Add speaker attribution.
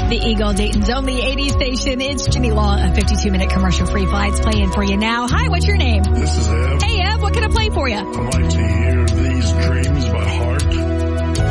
Speaker 1: The Eagle, Dayton's only 80s station. It's Ginny Law, a 52-minute commercial-free flights playing for you now. Hi, what's your name?
Speaker 2: This is Ev.
Speaker 1: Hey, Ev, what can I play for you?
Speaker 2: I like